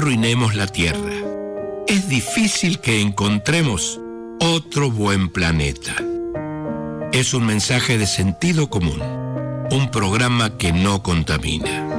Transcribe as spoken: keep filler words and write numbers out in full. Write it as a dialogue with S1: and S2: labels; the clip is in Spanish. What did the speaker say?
S1: arruinemos la Tierra. Es difícil que encontremos otro buen planeta. Es un mensaje de sentido común, un programa que no contamina.